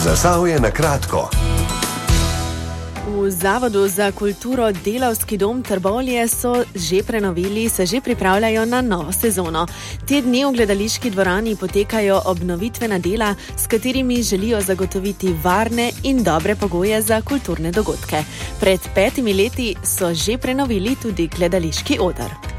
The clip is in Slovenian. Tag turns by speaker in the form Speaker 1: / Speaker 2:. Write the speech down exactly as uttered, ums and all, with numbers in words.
Speaker 1: Zasavje na kratko.
Speaker 2: V Zavodu za kulturo Delavski dom Trbovlje so že prenovili, se že pripravljajo na novo sezono. Te dni v gledališki dvorani potekajo obnovitvena dela, s katerimi želijo zagotoviti varne in dobre pogoje za kulturne dogodke. Pred petimi leti so že prenovili tudi gledališki oder.